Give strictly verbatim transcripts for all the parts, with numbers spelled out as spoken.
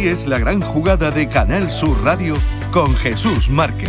Así es la gran jugada de Canal Sur Radio con Jesús Márquez.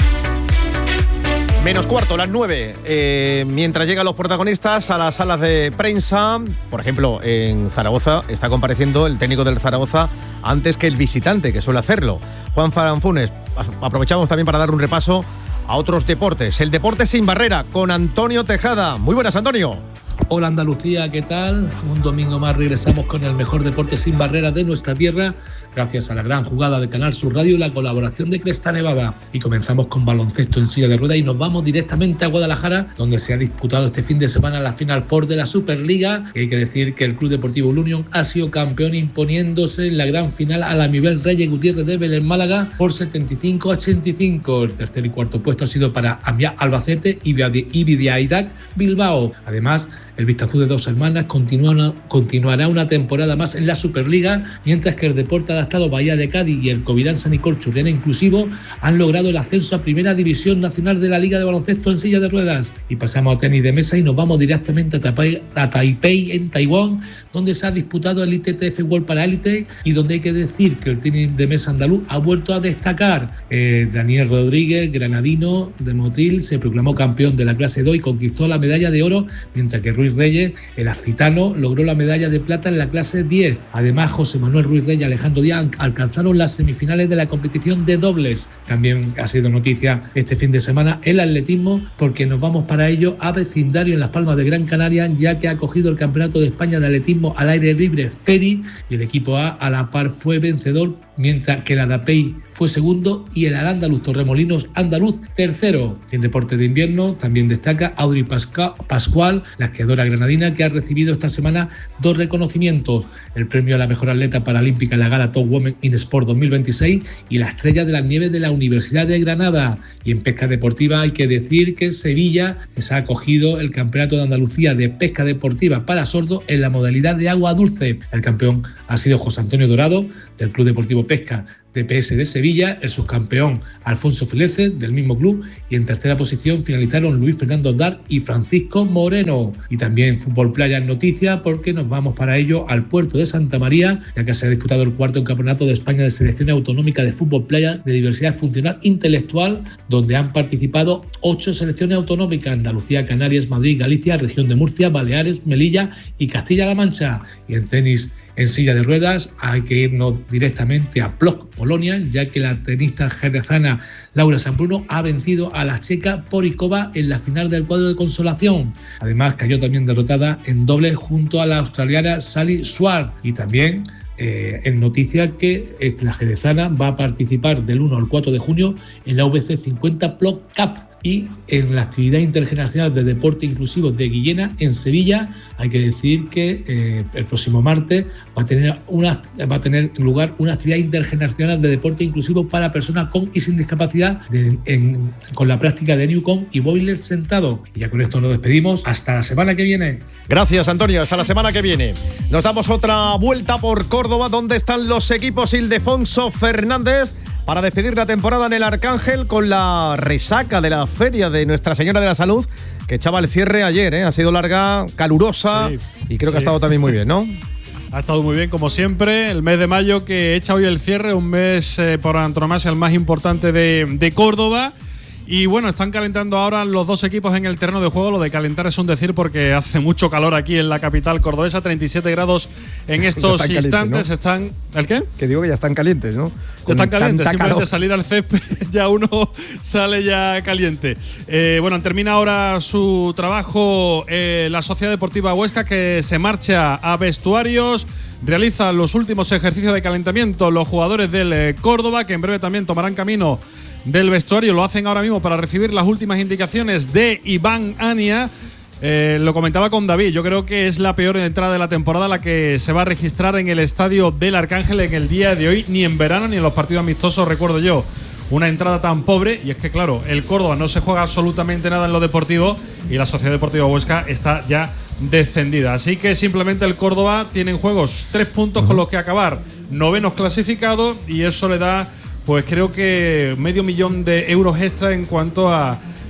Menos cuarto, las nueve. Eh, mientras llegan los protagonistas a las salas de prensa, por ejemplo, en Zaragoza está compareciendo el técnico del Zaragoza antes que el visitante, que suele hacerlo. Juan Faranfunes, aprovechamos también para dar un repaso a otros deportes. El deporte sin barrera con Antonio Tejada. Muy buenas, Antonio. Hola Andalucía, ¿qué tal? Un domingo más regresamos con el mejor deporte sin barreras de nuestra tierra, gracias a la gran jugada de Canal Sur Radio y la colaboración de Cresta Nevada. Y comenzamos con baloncesto en silla de ruedas y nos vamos directamente a Guadalajara, donde se ha disputado este fin de semana la Final Four de la Superliga. Y hay que decir que el Club Deportivo Unión ha sido campeón imponiéndose en la gran final a la Miguel Reyes Gutiérrez de Vélez Málaga por setenta y cinco a ochenta y cinco. El tercer y cuarto puesto ha sido para Amia Albacete y Bidiaidac Bilbao. Además, el Vistazú de Dos Hermanas continúa, continuará una temporada más en la Superliga, mientras que el Deporte Adaptado Bahía de Cádiz y el Covirán San Nicol Churriana Inclusivo han logrado el ascenso a Primera División Nacional de la Liga de Baloncesto en silla de ruedas. Y pasamos a tenis de mesa y nos vamos directamente a Taipei, a Taipei en Taiwán, donde se ha disputado el I T T F World para Elite y donde hay que decir que el tenis de mesa andaluz ha vuelto a destacar. Eh, Daniel Rodríguez, granadino de Motril, se proclamó campeón de la clase dos y conquistó la medalla de oro, mientras que Ruiz Reyes, el accitano, logró la medalla de plata en la clase diez. Además, José Manuel Ruiz Reyes y Alejandro Díaz alcanzaron las semifinales de la competición de dobles. También ha sido noticia este fin de semana el atletismo, porque nos vamos para ello a vecindario en Las Palmas de Gran Canaria, ya que ha acogido el Campeonato de España de Atletismo al aire libre Feri, y el equipo A a la par fue vencedor, mientras que el Adapei fue segundo y el Al-Ándalus Torremolinos Andaluz tercero. En deporte de invierno también destaca Audrey Pasca- Pascual, la esquiadora granadina, que ha recibido esta semana dos reconocimientos: el premio a la mejor atleta paralímpica en la gala Top Women in Sport dos mil veintiséis y la estrella de las nieves de la Universidad de Granada. Y en pesca deportiva hay que decir que Sevilla se ha acogido el Campeonato de Andalucía de Pesca Deportiva para sordos en la modalidad de agua dulce. El campeón ha sido José Antonio Dorado, del Club Deportivo Pesca D P S de Sevilla, el subcampeón Alfonso Filece, del mismo club, y en tercera posición finalizaron Luis Fernando Dar y Francisco Moreno. Y también fútbol playa en noticia, porque nos vamos para ello al puerto de Santa María, ya que se ha disputado el cuarto campeonato de España de selecciones autonómicas de fútbol playa de diversidad funcional intelectual, donde han participado ocho selecciones autonómicas: Andalucía, Canarias, Madrid, Galicia, Región de Murcia, Baleares, Melilla y Castilla-La Mancha. Y en tenis en silla de ruedas hay que irnos directamente a Plock, Polonia, ya que la tenista jerezana Laura Sanbruno ha vencido a la checa Porikova en la final del cuadro de consolación. Además, cayó también derrotada en doble junto a la australiana Sally Swart. Y también Eh, en noticia que eh, la jerezana va a participar del uno al cuatro de junio en la V C cincuenta Plock Cup. Y en la actividad intergeneracional de deporte inclusivo de Guillena, en Sevilla, hay que decir que eh, el próximo martes va a tener una va a tener lugar una actividad intergeneracional de deporte inclusivo para personas con y sin discapacidad de, en, con la práctica de Newcomb y boiler sentado. Y ya con esto nos despedimos. Hasta la semana que viene. Gracias, Antonio. Hasta la semana que viene. Nos damos otra vuelta por Córdoba, donde están los equipos Ildefonso Fernández para despedir la temporada en el Arcángel con la resaca de la feria de Nuestra Señora de la Salud, que echaba el cierre ayer, ¿eh? Ha sido larga, calurosa, sí, y creo sí. que ha estado también muy bien, ¿no? Ha estado muy bien, como siempre. El mes de mayo que echa hoy el cierre, un mes eh, por antonomasia el más importante de, de Córdoba. Y bueno, están calentando ahora los dos equipos en el terreno de juego. Lo de calentar es un decir, porque hace mucho calor aquí en la capital cordobesa, treinta y siete grados en estos están instantes. Calientes, ¿no? Están, ¿el qué? Que digo que ya están calientes, ¿no? Ya están calientes, simplemente calor. Salir al césped ya uno sale ya caliente. Eh, bueno, termina ahora su trabajo eh, la Sociedad Deportiva Huesca, que se marcha a vestuarios, realiza los últimos ejercicios de calentamiento los jugadores del eh, Córdoba, que en breve también tomarán camino del vestuario. Lo hacen ahora mismo para recibir las últimas indicaciones de Iván Ania. Eh, lo comentaba con David, yo creo que es la peor entrada de la temporada la que se va a registrar en el estadio del Arcángel en el día de hoy. Ni en verano ni en los partidos amistosos recuerdo yo una entrada tan pobre. Y es que claro, el Córdoba no se juega absolutamente nada en lo deportivo y la Sociedad Deportiva Huesca está ya descendida. Así que simplemente el Córdoba tiene en juegos tres puntos uh-huh. con los que acabar novenos clasificados, y eso le da, pues creo que medio millón de euros extra en cuanto a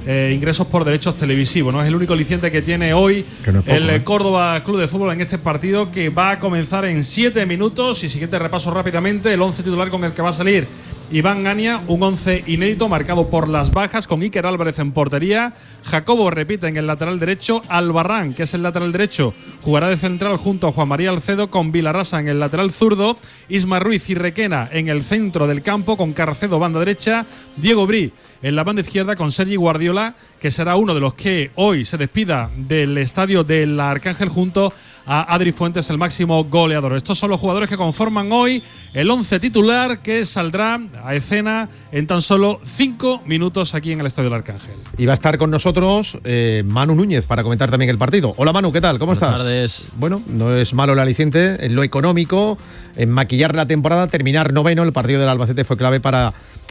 eh, ingresos por derechos televisivos, ¿no? Es el único aliciente que tiene hoy que no es poco, el ¿eh? Córdoba Club de Fútbol en este partido, que va a comenzar en siete minutos. Y siguiente repaso rápidamente, el once titular con el que va a salir Iván Gania, un once inédito marcado por las bajas, con Iker Álvarez en portería. Jacobo repite en el lateral derecho. Albarrán, que es el lateral derecho, jugará de central junto a Juan María Alcedo, con Vilarrasa en el lateral zurdo. Isma Ruiz y Requena en el centro del campo, con Carcedo banda derecha. Diego Brí en la banda izquierda, con Sergi Guardiola, que será uno de los que hoy se despida del estadio del Arcángel junto a Adri Fuentes, el máximo goleador. Estos son los jugadores que conforman hoy el once titular, que saldrá a escena en tan solo cinco minutos aquí en el estadio del Arcángel. Y va a estar con nosotros eh, Manu Núñez para comentar también el partido. Hola Manu, ¿qué tal? ¿Cómo Buenas estás? tardes. Bueno, no es malo el aliciente, en lo económico, en maquillar la temporada, terminar noveno. El partido del Albacete fue clave para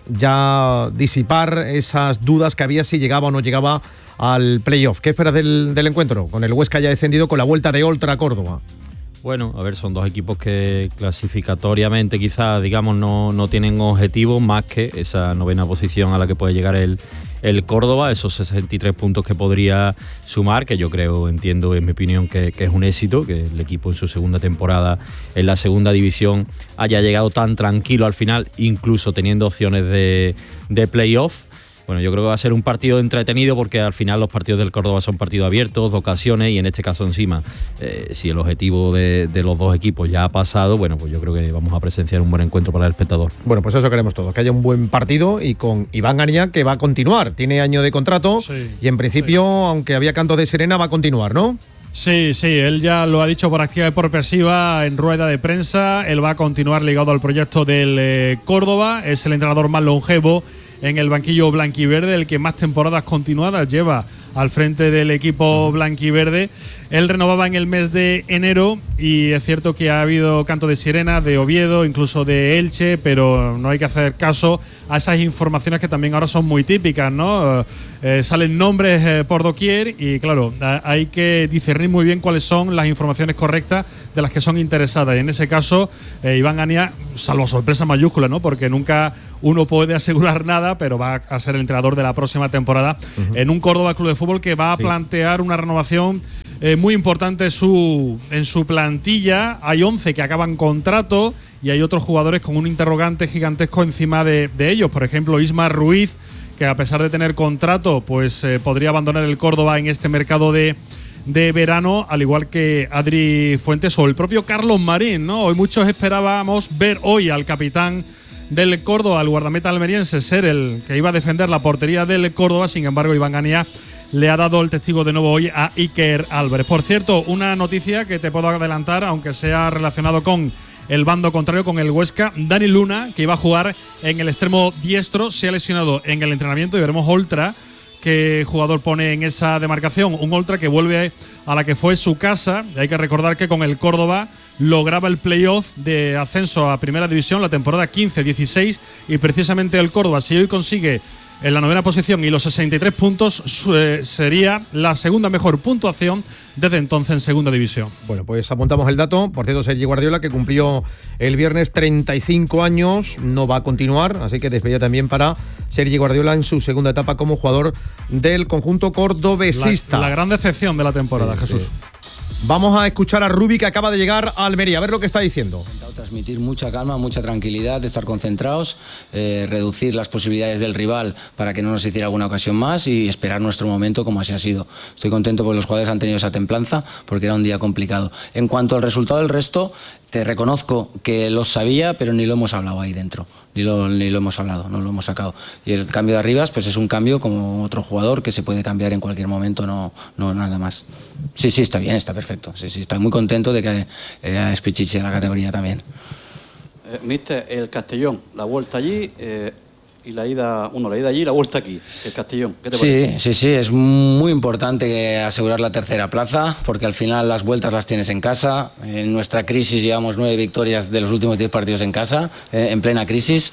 ya disipar esas dudas que había si llegaba o no llegaba al playoff. ¿Qué esperas del, del encuentro? Con el Huesca ya descendido, con la vuelta de Oltra a Córdoba. Bueno, a ver, son dos equipos que clasificatoriamente quizás, digamos, no, no tienen objetivos más que esa novena posición a la que puede llegar el, el Córdoba, esos sesenta y tres puntos que podría sumar, que yo creo, entiendo, en mi opinión, que, que es un éxito, que el equipo en su segunda temporada en la segunda división haya llegado tan tranquilo al final, incluso teniendo opciones de, de playoff. Bueno, yo creo que va a ser un partido entretenido, porque al final los partidos del Córdoba son partidos abiertos, de ocasiones, y en este caso encima, eh, si el objetivo de, de los dos equipos ya ha pasado, bueno, pues yo creo que vamos a presenciar un buen encuentro para el espectador. Bueno, pues eso queremos todos, que haya un buen partido, y con Iván Gania, que va a continuar, tiene año de contrato, sí, y en principio, sí, aunque había cantos de sirena, va a continuar, ¿no? Sí, sí, él ya lo ha dicho por activa y por pasiva en rueda de prensa. Él va a continuar ligado al proyecto del eh, Córdoba, es el entrenador más longevo en el banquillo blanquiverde, el que más temporadas continuadas lleva al frente del equipo blanquiverde. Él renovaba en el mes de enero, y es cierto que ha habido canto de sirena de Oviedo, incluso de Elche, pero no hay que hacer caso a esas informaciones que también ahora son muy típicas, ¿no? Eh, salen nombres eh, por doquier, y claro, hay que discernir muy bien cuáles son las informaciones correctas de las que son interesadas. Y en ese caso, eh, Iván Gania, salvo sorpresa mayúscula, ¿no? Porque nunca uno puede asegurar nada, pero va a ser el entrenador de la próxima temporada uh-huh. en un Córdoba Club de Fútbol que va a sí. plantear una renovación eh, muy importante su, en su plantilla. Hay once que acaban contrato, y hay otros jugadores con un interrogante gigantesco encima de, de ellos. Por ejemplo, Isma Ruiz, que a pesar de tener contrato, pues eh, podría abandonar el Córdoba en este mercado de de verano, al igual que Adri Fuentes o el propio Carlos Marín, ¿no? Hoy muchos esperábamos ver hoy al capitán del Córdoba, al guardameta almeriense, ser el que iba a defender la portería del Córdoba. Sin embargo, Iván Gania le ha dado el testigo de nuevo hoy a Iker Álvarez. Por cierto, una noticia que te puedo adelantar, aunque sea relacionado con el bando contrario, con el Huesca. Dani Luna, que iba a jugar en el extremo diestro, se ha lesionado en el entrenamiento, y veremos Oltra qué jugador pone en esa demarcación. Un Oltra que vuelve a la que fue su casa. Hay que recordar que con el Córdoba lograba el playoff de ascenso a Primera División la temporada quince dieciséis, y precisamente el Córdoba, si hoy consigue en la novena posición y los sesenta y tres puntos, eh, sería la segunda mejor puntuación desde entonces en Segunda División. Bueno, pues apuntamos el dato. Por cierto, Sergi Guardiola, que cumplió el viernes treinta y cinco años, no va a continuar, así que despedida también para Sergi Guardiola en su segunda etapa como jugador del conjunto cordobesista. La, la gran decepción de la temporada, sí, Jesús. Sí. Vamos a escuchar a Rubi, que acaba de llegar a Almería, a ver lo que está diciendo. He intentado transmitir mucha calma, mucha tranquilidad, de estar concentrados, eh, reducir las posibilidades del rival para que no nos hiciera alguna ocasión más, y esperar nuestro momento como así ha sido. Estoy contento porque los jugadores han tenido esa templanza, porque era un día complicado. En cuanto al resultado del resto, te reconozco que lo sabía, pero ni lo hemos hablado ahí dentro. Ni lo, ni lo hemos hablado, no lo hemos sacado. Y el cambio de Arribas, pues es un cambio como otro jugador que se puede cambiar en cualquier momento, no, no nada más. Sí, sí, está bien, está perfecto. Sí, sí, estoy muy contento de que eh, es Pichichi de la categoría también. Eh, Mister, el Castellón, la vuelta allí eh, y la ida, bueno, la ida allí y la vuelta aquí, el Castellón. ¿Qué te parece? Sí, sí, sí, es muy importante asegurar la tercera plaza, porque al final las vueltas las tienes en casa. En nuestra crisis llevamos nueve victorias de los últimos diez partidos en casa, eh, en plena crisis.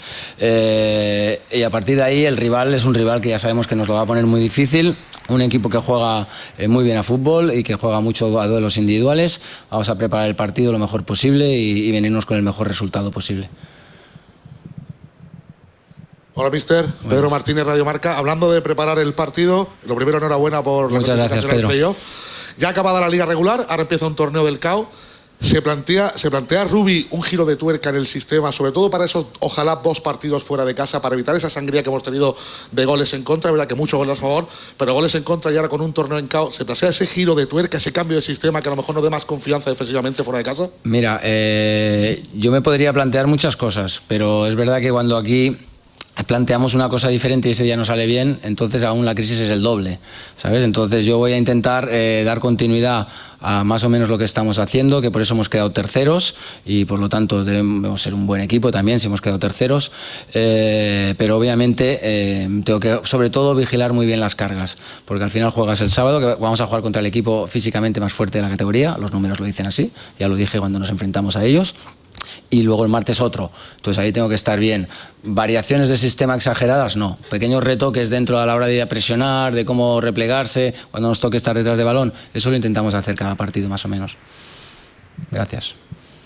Eh, y a partir de ahí el rival es un rival que ya sabemos que nos lo va a poner muy difícil. Un equipo que juega eh, muy bien a fútbol y que juega mucho a duelos individuales. Vamos a preparar el partido lo mejor posible y, y venirnos con el mejor resultado posible. Hola, mister. Buenas. Pedro Martínez, Radio Marca. Hablando de preparar el partido, lo primero, enhorabuena por la clasificación al playoff. Ya acabada la liga regular, ahora empieza un torneo del C A O. Se plantea, se plantea Rubi un giro de tuerca en el sistema, sobre todo para esos, ojalá, dos partidos fuera de casa, para evitar esa sangría que hemos tenido de goles en contra. Es verdad que muchos goles a favor, pero goles en contra, y ahora con un torneo en C A O, ¿se plantea ese giro de tuerca, ese cambio de sistema que a lo mejor nos dé más confianza defensivamente fuera de casa? Mira, eh, yo me podría plantear muchas cosas, pero es verdad que cuando aquí planteamos una cosa diferente y ese día no sale bien, entonces aún la crisis es el doble, ¿sabes? Entonces yo voy a intentar eh, dar continuidad a más o menos lo que estamos haciendo, que por eso hemos quedado terceros y por lo tanto debemos ser un buen equipo también si hemos quedado terceros, eh, pero obviamente eh, tengo que sobre todo vigilar muy bien las cargas, porque al final juegas el sábado, que vamos a jugar contra el equipo físicamente más fuerte de la categoría, los números lo dicen así, ya lo dije cuando nos enfrentamos a ellos. Y luego el martes otro, entonces ahí tengo que estar bien. Variaciones de sistema exageradas, no. Pequeños retoques dentro a la hora de presionar, de cómo replegarse, cuando nos toque estar detrás de balón, eso lo intentamos hacer cada partido más o menos. Gracias.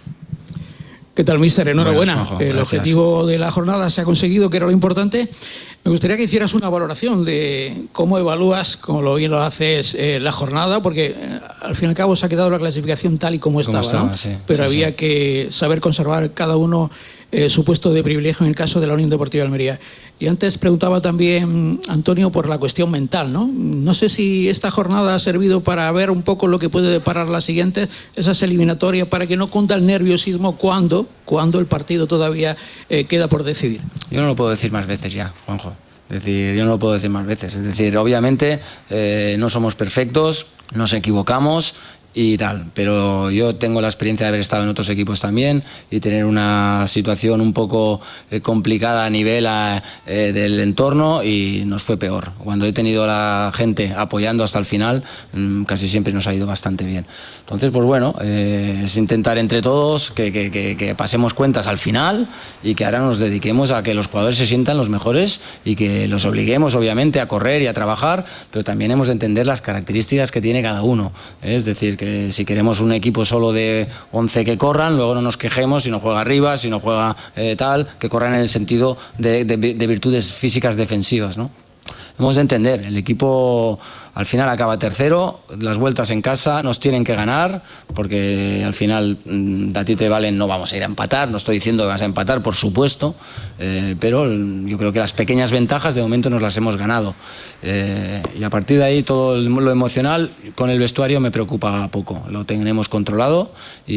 ¿Qué tal, míster? Enhorabuena. Buenas, Juanjo, el gracias. Objetivo de la jornada se ha conseguido, que era lo importante. Me gustaría que hicieras una valoración de cómo evalúas, como lo bien lo haces, eh, la jornada, porque eh, al fin y al cabo se ha quedado la clasificación tal y como estaba, estaba ¿no? sí, Pero sí, había sí. que saber conservar cada uno eh, su puesto de privilegio en el caso de la Unión Deportiva de Almería. Y antes preguntaba también, Antonio, por la cuestión mental, ¿no? No sé si esta jornada ha servido para ver un poco lo que puede deparar las siguientes, esas eliminatorias, para que no cunda el nerviosismo cuando, cuando el partido todavía eh, queda por decidir. Yo no lo puedo decir más veces ya, Juanjo. Es decir, yo no lo puedo decir más veces. Es decir, obviamente eh, no somos perfectos, nos equivocamos y tal, pero yo tengo la experiencia de haber estado en otros equipos también y tener una situación un poco eh, complicada a nivel a, eh, del entorno, y nos fue peor. Cuando he tenido a la gente apoyando hasta el final, mmm, casi siempre nos ha ido bastante bien. Entonces, pues bueno, eh, es intentar entre todos que, que, que, que pasemos cuentas al final y que ahora nos dediquemos a que los jugadores se sientan los mejores y que los obliguemos obviamente a correr y a trabajar, pero también hemos de entender las características que tiene cada uno. Es decir, que si queremos un equipo solo de once que corran, luego no nos quejemos si no juega arriba, si no juega eh, tal, que corran en el sentido de, de, de virtudes físicas defensivas, ¿no? Hemos de entender, el equipo al final acaba tercero, las vueltas en casa nos tienen que ganar, porque al final a ti te valen, no vamos a ir a empatar, no estoy diciendo que vas a empatar, por supuesto, eh, pero yo creo que las pequeñas ventajas de momento nos las hemos ganado. Eh, y a partir de ahí todo lo emocional con el vestuario me preocupa poco, lo tenemos controlado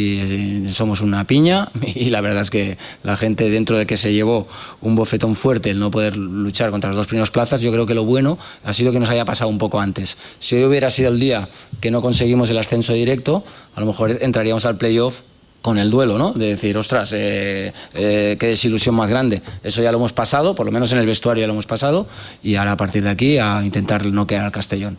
y somos una piña, y la verdad es que la gente, dentro de que se llevó un bofetón fuerte el no poder luchar contra las dos primeras plazas, yo creo que lo bueno ha sido que nos haya pasado un poco antes. Si hoy hubiera sido el día que no conseguimos el ascenso directo, a lo mejor entraríamos al playoff con el duelo, ¿no? De decir, ostras, eh, eh, qué desilusión más grande. Eso ya lo hemos pasado, por lo menos en el vestuario ya lo hemos pasado, y ahora a partir de aquí a intentar no quedar al Castellón.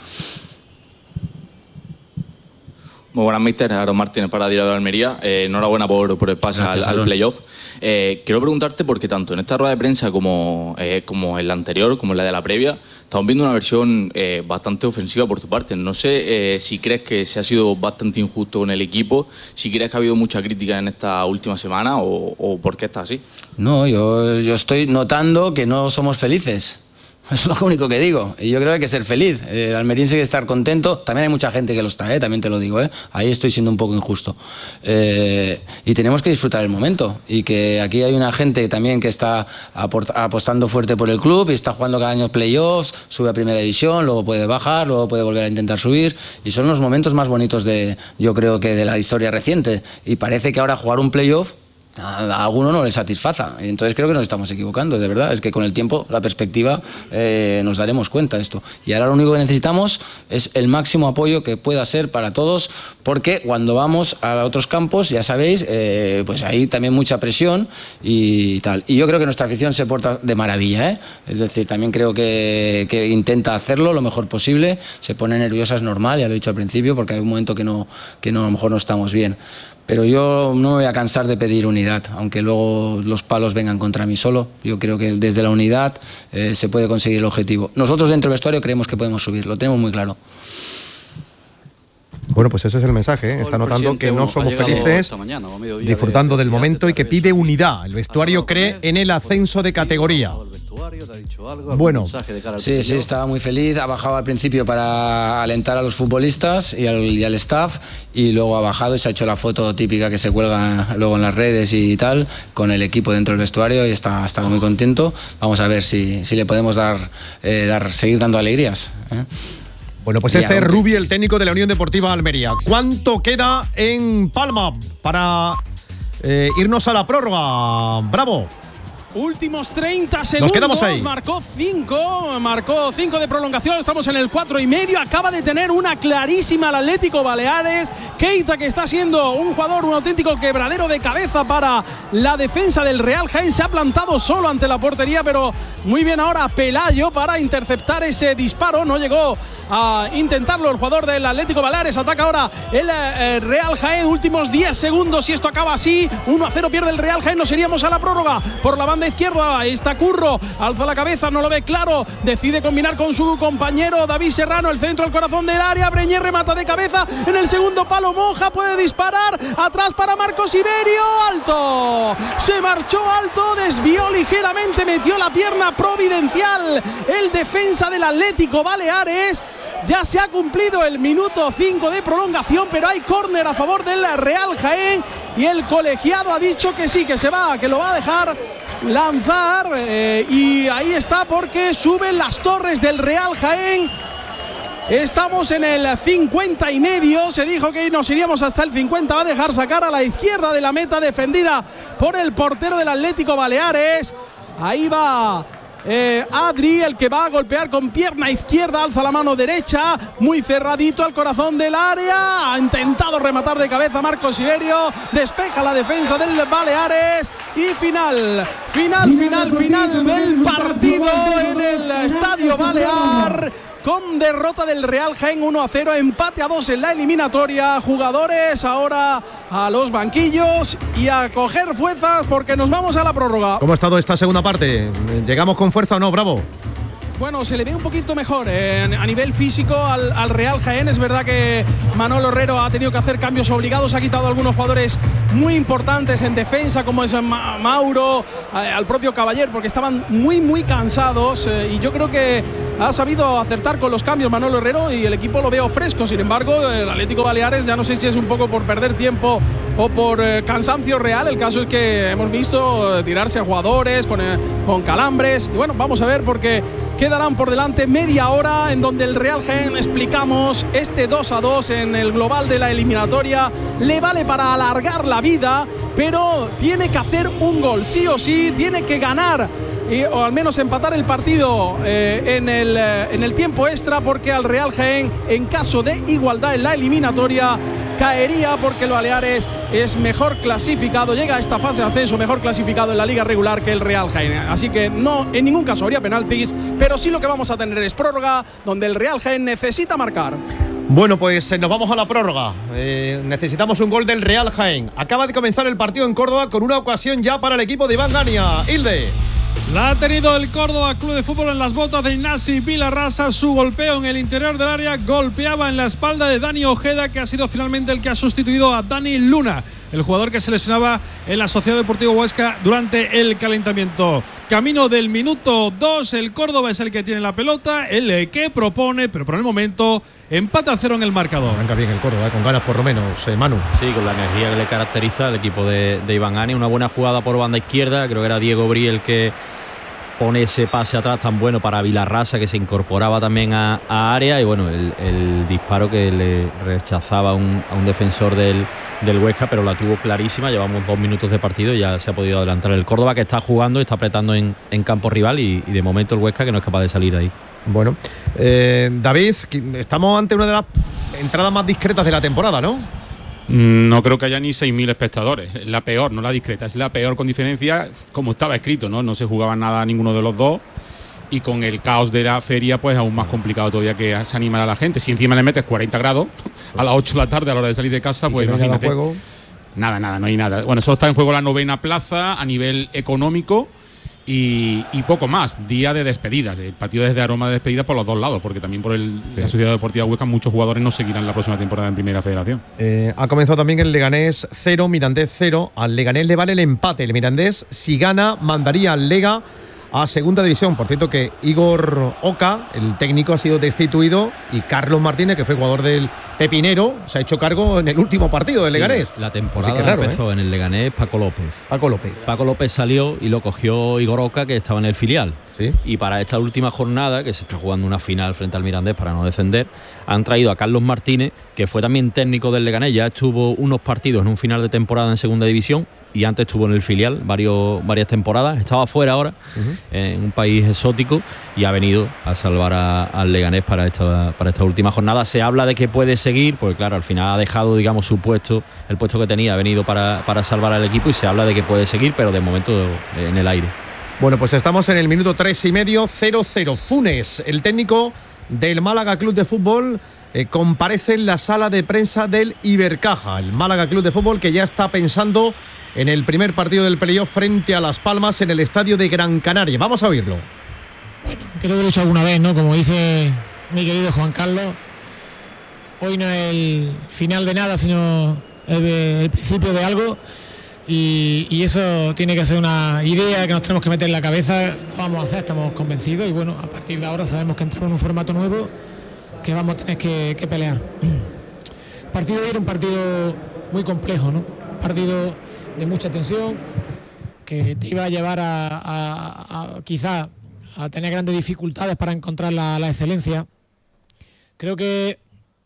Muy buenas, míster. Aaron Martínez para Diario de Almería. Eh, enhorabuena por, por el pase al, al playoff. Eh, quiero preguntarte porque tanto en esta rueda de prensa como, eh, como en la anterior, como en la de la previa, estamos viendo una versión eh, bastante ofensiva por tu parte. No sé eh, si crees que se ha sido bastante injusto con el equipo, si crees que ha habido mucha crítica en esta última semana o, o por qué está así. No, yo, yo estoy notando que no somos felices. Es lo único que digo. Y yo creo que hay que ser feliz. El almeriense hay que estar contento. También hay mucha gente que lo está, ¿eh? También te lo digo, ¿eh? Ahí estoy siendo un poco injusto. Eh, y tenemos que disfrutar el momento. Y que aquí hay una gente también que está apostando fuerte por el club y está jugando cada año playoffs, sube a primera división, luego puede bajar, luego puede volver a intentar subir. Y son los momentos más bonitos de, yo creo que de la historia reciente. Y parece que ahora jugar un playoff a alguno no le satisfaza, entonces creo que nos estamos equivocando, de verdad. Es que con el tiempo, la perspectiva, eh, nos daremos cuenta de esto, y ahora lo único que necesitamos es el máximo apoyo que pueda ser para todos, porque cuando vamos a otros campos, ya sabéis, eh, pues hay también mucha presión y tal, y yo creo que nuestra afición se porta de maravilla, ¿eh? Es decir, también creo que, que intenta hacerlo lo mejor posible, se pone nerviosa, es normal, ya lo he dicho al principio, porque hay un momento que no, que no, a lo mejor no estamos bien. Pero yo no me voy a cansar de pedir unidad, aunque luego los palos vengan contra mí solo. Yo creo que desde la unidad eh, se puede conseguir el objetivo. Nosotros dentro del vestuario creemos que podemos subir, lo tenemos muy claro. Bueno, pues ese es el mensaje, ¿eh? Está notando que no somos felices, disfrutando del momento, y que pide unidad. El vestuario cree en el ascenso de categoría. vestuario? ¿Te ha dicho algo? Bueno, mensaje de cara al sí, partido? Sí, estaba muy feliz. Ha bajado al principio para alentar a los futbolistas y al, y al staff, y luego ha bajado y se ha hecho la foto típica que se cuelga luego en las redes y tal, con el equipo dentro del vestuario, y está, está muy contento. Vamos a ver si, si le podemos dar, eh, dar seguir dando alegrías, ¿eh? Bueno, pues este es Rubi, el técnico de la Unión Deportiva Almería. ¿Cuánto queda en Palma para eh, irnos a la prórroga? Bravo. Últimos treinta segundos. Nos quedamos ahí. Marcó cinco, marcó cinco de prolongación. Estamos en el cuatro y medio. Acaba de tener una clarísima el Atlético Baleares. Keita, que está siendo un jugador, un auténtico quebradero de cabeza para la defensa del Real Jaén, se ha plantado solo ante la portería, pero muy bien ahora Pelayo para interceptar ese disparo. No llegó a intentarlo el jugador del Atlético Baleares. Ataca ahora el eh, Real Jaén. Últimos diez segundos y esto acaba así. uno a cero pierde el Real Jaén. Nos iríamos a la prórroga. Por la banda izquierda está Curro, alza la cabeza, no lo ve claro, decide combinar con su compañero David Serrano, el centro al corazón del área. Breñé remata de cabeza en el segundo palo, Moja puede disparar, atrás para Marcos Iberio, alto, se marchó alto, desvió ligeramente, metió la pierna providencial el defensa del Atlético Baleares. Ya se ha cumplido el minuto cinco de prolongación, pero hay córner a favor del Real Jaén y el colegiado ha dicho que sí, que se va, que lo va a dejar lanzar, eh, y ahí está, porque suben las torres del Real Jaén. Estamos en el cincuenta y medio, se dijo que nos iríamos hasta el cincuenta, va a dejar sacar a la izquierda de la meta, defendida por el portero del Atlético Baleares. Ahí va Eh, Adri, el que va a golpear con pierna izquierda, alza la mano derecha, muy cerradito al corazón del área, ha intentado rematar de cabeza Marcos Iberio, despeja la defensa del Baleares y final, final, final, final del partido en el Estadio Balear, con derrota del Real Jaén uno a cero, empate a dos en la eliminatoria. Jugadores ahora a los banquillos y a coger fuerzas porque nos vamos a la prórroga. ¿Cómo ha estado esta segunda parte? ¿Llegamos con fuerza o no, Bravo? Bueno, se le ve un poquito mejor eh, a nivel físico al, al Real Jaén. Es verdad que Manolo Herrero ha tenido que hacer cambios obligados, ha quitado a algunos jugadores muy importantes en defensa, como es Ma Mauro, eh, al propio Caballer, porque estaban muy, muy cansados, eh, y yo creo que ha sabido acertar con los cambios Manolo Herrero y el equipo lo veo fresco. Sin embargo, el Atlético Baleares, ya no sé si es un poco por perder tiempo o por eh, cansancio real. El caso es que hemos visto eh, tirarse a jugadores con, eh, con calambres, y bueno, vamos a ver, porque quedarán por delante media hora en donde el Real Jaén, explicamos, este dos a dos en el global de la eliminatoria le vale para alargar la vida, pero tiene que hacer un gol, sí o sí, tiene que ganar y, o al menos empatar el partido eh, en, el, eh, en el tiempo extra, porque al Real Jaén, en caso de igualdad en la eliminatoria, caería, porque el Baleares es mejor clasificado, llega a esta fase de ascenso mejor clasificado en la liga regular que el Real Jaén. Así que no, en ningún caso habría penaltis, pero sí lo que vamos a tener es prórroga, donde el Real Jaén necesita marcar. Bueno, pues eh, nos vamos a la prórroga. Eh, necesitamos un gol del Real Jaén. Acaba de comenzar el partido en Córdoba con una ocasión ya para el equipo de Iván Gania. Hilde. La ha tenido el Córdoba Club de Fútbol en las botas de Ignasi Vilarrasa. Su golpeo en el interior del área golpeaba en la espalda de Dani Ojeda, que ha sido finalmente el que ha sustituido a Dani Luna, el jugador que se lesionaba en la Sociedad Deportiva Huesca durante el calentamiento. Camino del minuto dos, el Córdoba es el que tiene la pelota, el que propone, pero por el momento empate a cero en el marcador. Arranca bien el Córdoba, eh, con ganas por lo menos, eh, Manu. Sí, con la energía que le caracteriza al equipo de, de Iván Gania. Una buena jugada por banda izquierda, creo que era Diego Bri el que pone ese pase atrás tan bueno para Vilarrasa, que se incorporaba también a, a área, y bueno, el, el disparo que le rechazaba un, a un defensor del, del Huesca, pero la tuvo clarísima. Llevamos dos minutos de partido y ya se ha podido adelantar el Córdoba, que está jugando, está apretando en, en campo rival, y, y de momento el Huesca que no es capaz de salir ahí. Bueno, eh, David, estamos ante una de las entradas más discretas de la temporada, ¿no? No creo que haya ni seis mil espectadores. Es la peor, no la discreta, es la peor con diferencia, como estaba escrito, ¿no? No se jugaba nada ninguno de los dos, y con el caos de la feria, pues aún más complicado todavía que se animara a la gente. Si encima le metes cuarenta grados a las ocho de la tarde a la hora de salir de casa, pues imagínate. Juego? Nada, nada, no hay nada. Bueno, solo está en juego la novena plaza a nivel económico. Y, y poco más, día de despedidas. El partido es de aroma de despedida por los dos lados, porque también por el, sí. la Sociedad Deportiva Huesca muchos jugadores no seguirán la próxima temporada en Primera Federación. Eh, ha comenzado también el Leganés cero, Mirandés cero. Al Leganés le vale el empate. El Mirandés, si gana, mandaría al Lega a Segunda División. Por cierto que Igor Oca, el técnico, ha sido destituido y Carlos Martínez, que fue jugador del Pepinero, se ha hecho cargo en el último partido del sí, Leganés. La temporada raro, empezó ¿eh? en el Leganés Paco López. Paco López. Paco López salió y lo cogió Igor Oca, que estaba en el filial. ¿Sí? Y para esta última jornada, que se está jugando una final frente al Mirandés para no descender, han traído a Carlos Martínez, que fue también técnico del Leganés, ya estuvo unos partidos en un final de temporada en Segunda División y antes estuvo en el filial varios, varias temporadas, estaba fuera ahora, uh-huh. en un país exótico, y ha venido a salvar a, al Leganés para esta, para esta última jornada. Se habla de que puede seguir, porque claro, al final ha dejado, digamos, su puesto, el puesto que tenía, ha venido para, para salvar al equipo, y se habla de que puede seguir, pero de momento en el aire. Bueno, pues estamos en el minuto tres y medio, cero cero. Funes, el técnico del Málaga Club de Fútbol, eh, comparece en la sala de prensa del Ibercaja. El Málaga Club de Fútbol, que ya está pensando en el primer partido del playoff frente a Las Palmas en el estadio de Gran Canaria. Vamos a oírlo. Bueno, creo que lo he dicho alguna vez, ¿no? Como dice mi querido Juan Carlos, hoy no es el final de nada, sino el, el principio de algo. Y, y eso tiene que ser una idea que nos tenemos que meter en la cabeza. Lo vamos a hacer, estamos convencidos, y bueno, a partir de ahora sabemos que entramos en un formato nuevo que vamos a tener que, que pelear. El partido era un partido muy complejo, ¿no? Un partido de mucha tensión, que te iba a llevar a, a, a quizá a tener grandes dificultades para encontrar la, la excelencia. Creo que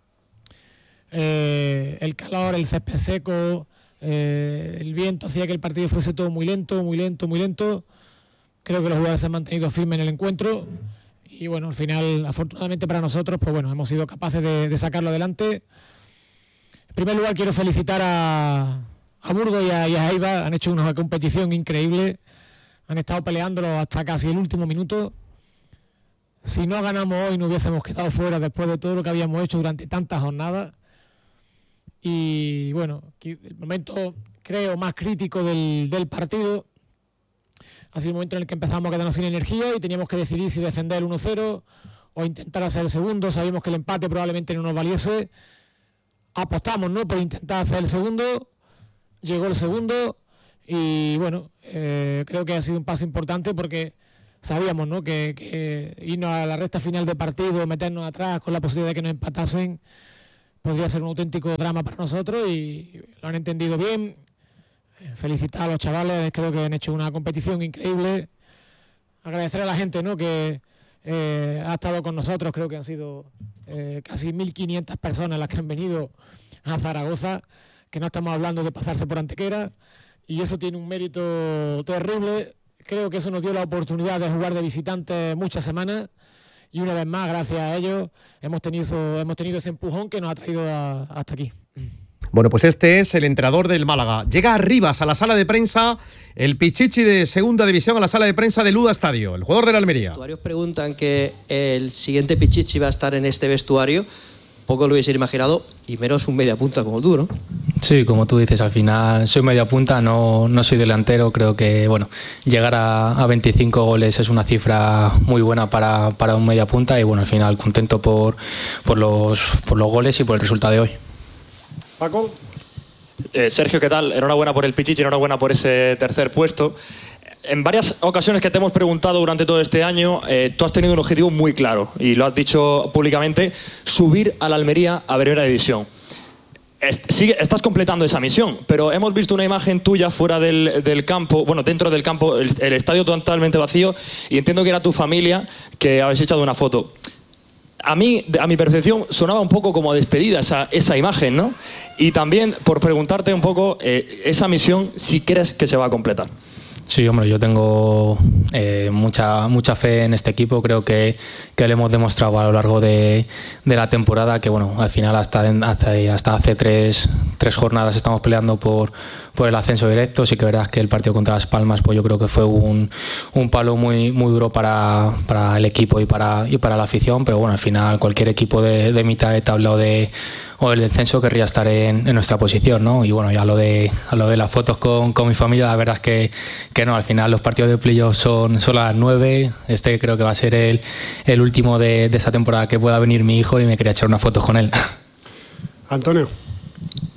eh, el calor, el césped seco, Eh, el viento hacía que el partido fuese todo muy lento, muy lento, muy lento. Creo que los jugadores se han mantenido firmes en el encuentro y bueno, al final, afortunadamente para nosotros, pues bueno, hemos sido capaces de, de sacarlo adelante. En primer lugar, quiero felicitar a, a Burgos y a, y a Jaiba. Han hecho una competición increíble, han estado peleándolo hasta casi el último minuto. Si no ganamos hoy, no hubiésemos quedado fuera después de todo lo que habíamos hecho durante tantas jornadas. Y bueno, el momento, creo, más crítico del, del partido ha sido el momento en el que empezamos a quedarnos sin energía y teníamos que decidir si defender el uno cero o intentar hacer el segundo. Sabíamos que el empate probablemente no nos valiese. Apostamos, ¿no?, por intentar hacer el segundo. Llegó el segundo y bueno, eh, creo que ha sido un paso importante porque sabíamos, ¿no?, que, que irnos a la recta final del partido, meternos atrás con la posibilidad de que nos empatasen, podría ser un auténtico drama para nosotros y lo han entendido bien. Felicitar a los chavales, creo que han hecho una competición increíble. Agradecer a la gente, ¿no?, que eh, ha estado con nosotros. Creo que han sido eh, casi mil quinientas personas las que han venido a Zaragoza, que no estamos hablando de pasarse por Antequera, y eso tiene un mérito terrible. Creo que eso nos dio la oportunidad de jugar de visitantes muchas semanas. Y una vez más, gracias a ellos, hemos tenido, hemos tenido ese empujón que nos ha traído a, hasta aquí. Bueno, pues este es el entrenador del Málaga. Llega Arribas a la sala de prensa, el Pichichi de Segunda División a la sala de prensa del Uda Estadio, el jugador de la Almería. Los vestuarios preguntan que el siguiente Pichichi va a estar en este vestuario. Poco lo hubiese imaginado, y menos un media punta como tú, ¿no? Sí, como tú dices, al final soy media punta, no, no soy delantero. Creo que bueno, llegar a, a veinticinco goles es una cifra muy buena para, para un media punta, y bueno, al final contento por, por, los, por los goles y por el resultado de hoy. Paco. Eh, Sergio, ¿qué tal? Enhorabuena por el Pichichi, enhorabuena por ese tercer puesto. En varias ocasiones que te hemos preguntado durante todo este año, eh, tú has tenido un objetivo muy claro y lo has dicho públicamente: subir a la Almería a Primera División. Est- sigue, estás completando esa misión, pero hemos visto una imagen tuya fuera del, del campo, bueno, dentro del campo, el, el estadio totalmente vacío, y entiendo que era tu familia que habéis echado una foto. A mí, a mi percepción, sonaba un poco como a despedida esa, esa imagen, ¿no? Y también por preguntarte un poco, eh, esa misión, si crees que se va a completar. Sí, hombre, yo tengo eh, mucha mucha fe en este equipo. Creo que, que le hemos demostrado a lo largo de, de la temporada que, bueno, al final hasta, hasta, hasta hace tres, tres jornadas estamos peleando por, por el ascenso directo. Sí que verás que el partido contra Las Palmas, pues yo creo que fue un, un palo muy, muy duro para, para el equipo y para, y para la afición, pero bueno, al final cualquier equipo de, de mitad de tabla o de o el descenso querría estar en, en nuestra posición, ¿no? Y bueno, ya lo de a lo de las fotos con, con mi familia, la verdad es que, que no, al final los partidos de playoff son solo a las nueve. Este creo que va a ser el, el último de, de esa temporada que pueda venir mi hijo, y me quería echar una foto con él. Antonio.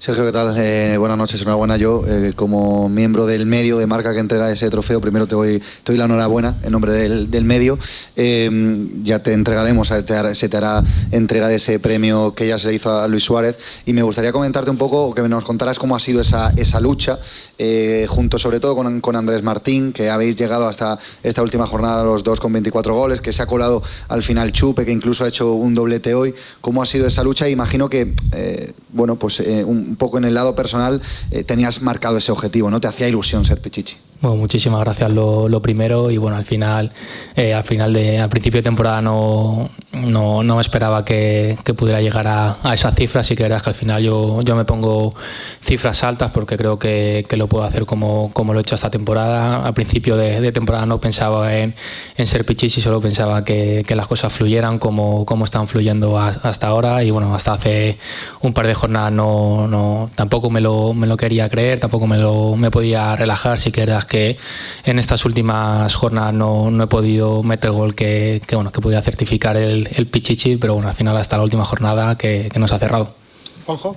Sergio, ¿qué tal? Eh, buenas noches, enhorabuena. Yo, eh, como miembro del medio de marca que entrega ese trofeo, primero te doy, te doy la enhorabuena en nombre del, del medio. Eh, ya te entregaremos, te hará, se te hará entrega de ese premio que ya se le hizo a Luis Suárez. Y me gustaría comentarte un poco, que nos contaras cómo ha sido esa, esa lucha, eh, junto sobre todo con, con Andrés Martín, que habéis llegado hasta esta última jornada a los dos con veinticuatro goles, que se ha colado al final Chupe, que incluso ha hecho un doblete hoy. ¿Cómo ha sido esa lucha? Imagino que, eh, bueno, pues eh, un Un poco en el lado personal eh, tenías marcado ese objetivo, ¿no? Te hacía ilusión ser Pichichi. Bueno, muchísimas gracias lo, lo primero y bueno, al final, eh, al final de, al principio de temporada no, no, no me esperaba que, que pudiera llegar a, a esas cifras y que verás que al final yo, yo me pongo cifras altas porque creo que, que lo puedo hacer como, como lo he hecho esta temporada. Al principio de, de temporada no pensaba en, en ser Pichichi, solo pensaba que, que las cosas fluyeran como, como están fluyendo a, hasta ahora y bueno, hasta hace un par de jornadas no, no tampoco me lo, me lo quería creer, tampoco me lo me podía relajar, sí que verás que en estas últimas jornadas no, no he podido meter gol que, que, bueno, que podía certificar el, el Pichichi, pero bueno, al final hasta la última jornada que, que nos ha cerrado. Juanjo.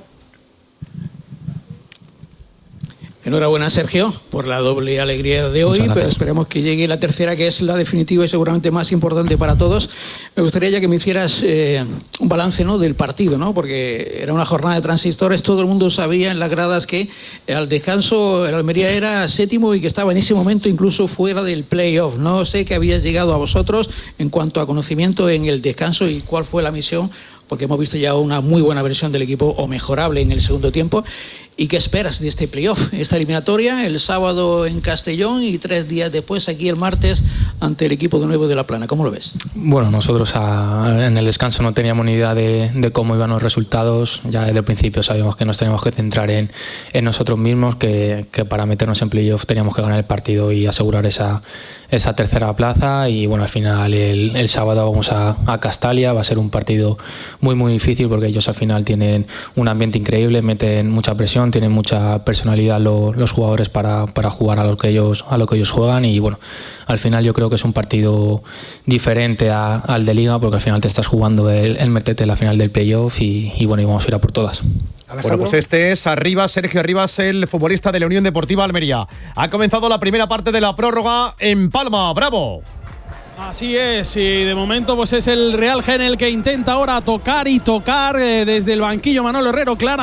Enhorabuena, Sergio, por la doble alegría de hoy, pero esperemos que llegue la tercera, que es la definitiva y seguramente más importante para todos. Me gustaría ya que me hicieras eh, un balance, ¿no?, del partido, ¿no?, porque era una jornada de transistores, todo el mundo sabía en las gradas que al descanso el Almería era séptimo y que estaba en ese momento incluso fuera del playoff. No sé qué había llegado a vosotros en cuanto a conocimiento en el descanso y cuál fue la misión, porque hemos visto ya una muy buena versión del equipo o mejorable en el segundo tiempo. ¿Y qué esperas de este playoff? Esta eliminatoria el sábado en Castellón y tres días después aquí el martes ante el equipo de nuevo de La Plana. ¿Cómo lo ves? Bueno, nosotros a, en el descanso no teníamos ni idea de, de cómo iban los resultados. Ya desde el principio sabíamos que nos teníamos que centrar en, en nosotros mismos, que, que para meternos en playoff teníamos que ganar el partido y asegurar esa, esa tercera plaza. Y bueno, al final el, el sábado vamos a, a Castalia. Va a ser un partido muy muy difícil porque ellos al final tienen un ambiente increíble, meten mucha presión, tienen mucha personalidad lo, los jugadores para, para jugar a lo que ellos a lo que ellos juegan y bueno, al final yo creo que es un partido diferente a, al de Liga porque al final te estás jugando el, el meterte en la final del playoff y, y bueno, y vamos a ir a por todas. Bueno, pues este es Arribas, Sergio Arribas, el futbolista de la Unión Deportiva Almería. Ha comenzado la primera parte de la prórroga en Palma. ¡Bravo! Así es, y de momento pues es el Real Jaén el que intenta ahora tocar y tocar eh, desde el banquillo Manolo Herrero, clara.